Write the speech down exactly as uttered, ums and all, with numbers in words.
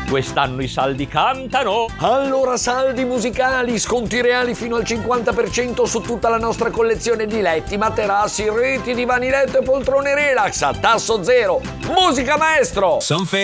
Quest'anno i saldi cantano. Allora saldi musicali, sconti reali fino al cinquanta per cento su tutta la nostra collezione di letti, materassi, reti, divani letto e poltrone relax a tasso zero. Musica maestro! Son